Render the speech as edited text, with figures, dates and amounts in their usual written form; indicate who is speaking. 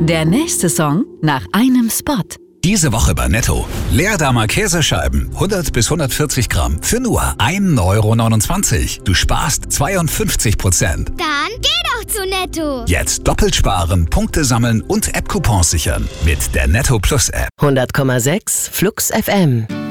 Speaker 1: Der nächste Song nach einem Spot.
Speaker 2: Diese Woche bei Netto. Leerdamer Käsescheiben, 100 bis 140 Gramm, für nur 1,29 €. Du sparst 52%.
Speaker 3: Dann geh doch zu Netto.
Speaker 2: Jetzt doppelt sparen, Punkte sammeln und App-Coupons sichern. Mit der Netto Plus App.
Speaker 4: 100,6 Flux FM.